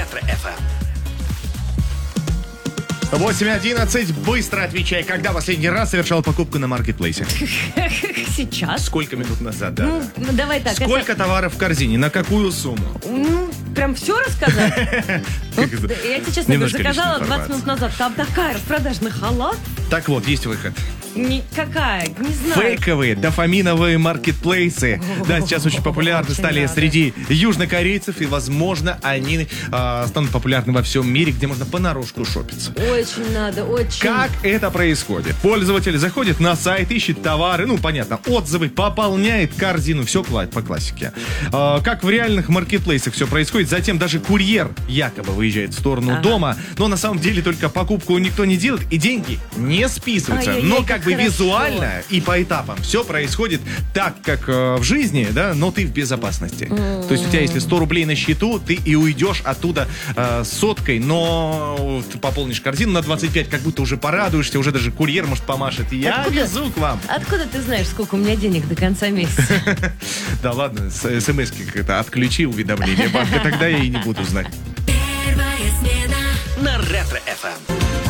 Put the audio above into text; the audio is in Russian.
Ретро-ФМ. 8:11. Быстро отвечай, когда последний раз совершал покупку на маркетплейсе? Сейчас. Сколько минут назад, да? Ну, давай так. Сколько товаров в корзине? На какую сумму? Прям все рассказать? Я тебе честно говорю, Немножко заказала лишней 20 минут назад. Там такая распродажа на халат. Так вот, есть выход. Никакая, не знаю. Фейковые дофаминовые маркетплейсы. Да, сейчас очень популярны стали среди южнокорейцев, и, возможно, они станут популярны во всем мире, где можно понарошку шопиться. Очень надо, очень. Как это происходит? Пользователь заходит на сайт, ищет товары, понятно, отзывы, пополняет корзину, все по классике. Как в реальных маркетплейсах все происходит, затем даже курьер якобы выезжает в сторону дома, но на самом деле только покупку никто не делает, и деньги не списываются. Но как бы хорошо. визуально и по этапам все происходит так, как в жизни, да, но ты в безопасности. То есть у тебя, если 100 рублей на счету, ты и уйдешь оттуда соткой, но ты пополнишь корзину на 25, как будто уже порадуешься, уже даже курьер, может, помашет. Я везу к вам. Откуда ты знаешь, сколько у меня денег до конца месяца? Да ладно, смс-ки как-то отключи уведомления банка, тогда я и не буду знать. Первая смена на Ретро-ФМ.